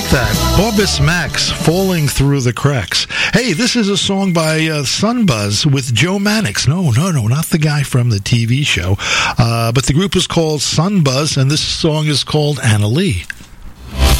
like that. Orbis Max, Falling Through the Cracks. Hey, this is a song by Sunbuzz with Joe Mannix. No, not the guy from the TV show. But the group is called Sunbuzz, and this song is called Anna Lee.